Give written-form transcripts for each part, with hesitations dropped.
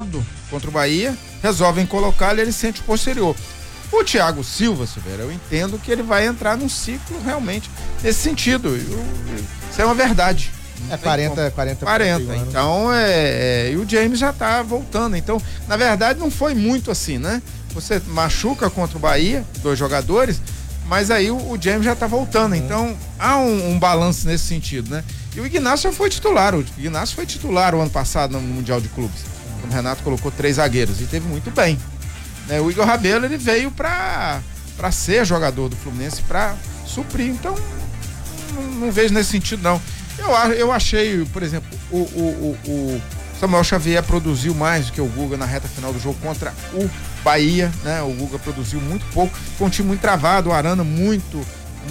sábado contra o Bahia, resolvem colocá-lo e ele sente o posterior. O Thiago Silva, Silveira, eu entendo que ele vai entrar num ciclo realmente nesse sentido. Isso é uma verdade. 40. Então, e o James já tá voltando. Então, na verdade, não foi muito assim, né? Você machuca contra o Bahia, 2 jogadores, mas aí o James já tá voltando. Então, há um balanço nesse sentido, né? E o Ignacio já foi titular. O Ignacio foi titular o ano passado no Mundial de Clubes. O Renato colocou 3 zagueiros e teve muito bem. Né? O Igor Rabelo, ele veio para ser jogador do Fluminense, para suprir. Então, não vejo nesse sentido, não. Eu achei, por exemplo, o Samuel Xavier produziu mais do que o Guga na reta final do jogo contra o Bahia, né? O Guga produziu muito pouco, foi um time muito travado, o Arana muito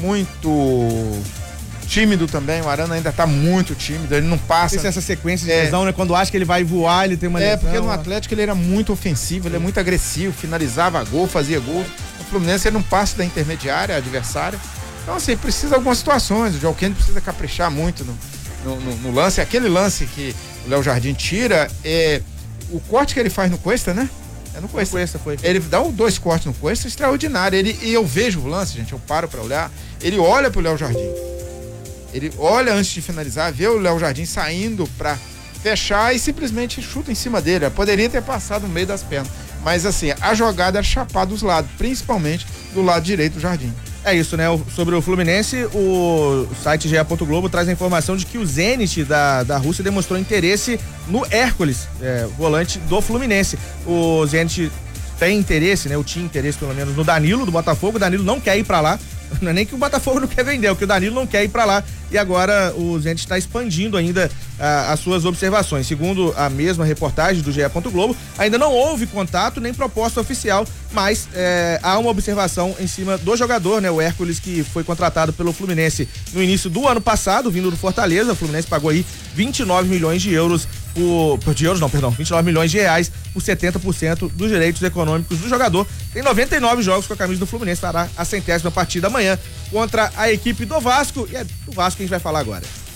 tímido também, o Arana ainda tá muito tímido, ele não passa. Essa sequência de lesão, né? Quando acha que ele vai voar, ele tem uma lesão. Porque no Atlético ele era muito ofensivo, ele é muito agressivo, finalizava gol, fazia gol. No Fluminense ele não passa da intermediária, adversária. Então, assim, precisa de algumas situações. O João Kennedy precisa caprichar muito no lance. Aquele lance que o Léo Jardim tira, o corte que ele faz no Cuesta, né? É no Cuesta. Foi. Ele dá 2 cortes no Cuesta, extraordinário. E eu vejo o lance, gente, eu paro pra olhar. Ele olha pro Léo Jardim. Ele olha antes de finalizar, vê o Léo Jardim saindo pra fechar e simplesmente chuta em cima dele. Eu poderia ter passado no meio das pernas. Mas, assim, a jogada era chapar dos lados, principalmente do lado direito do Jardim. É isso, né? Sobre o Fluminense, o site GE. Globo traz a informação de que o Zenit da Rússia demonstrou interesse no Hércules, volante do Fluminense. O Zenit tem interesse, né? Tinha interesse pelo menos no Danilo do Botafogo. O Danilo não quer ir pra lá. Não é nem que o Botafogo não quer vender, é que o Danilo não quer ir pra lá. E agora o Zenit está expandindo ainda as suas observações. Segundo a mesma reportagem do GE. Globo, ainda não houve contato nem proposta oficial, mas há uma observação em cima do jogador, né? O Hércules, que foi contratado pelo Fluminense no início do ano passado, vindo do Fortaleza. O Fluminense pagou aí 29 milhões de euros 29 milhões de reais por 70% dos direitos econômicos do jogador. Tem 99 jogos com a camisa do Fluminense, estará a 100ª partida amanhã contra a equipe do Vasco, e é do Vasco que a gente vai falar agora.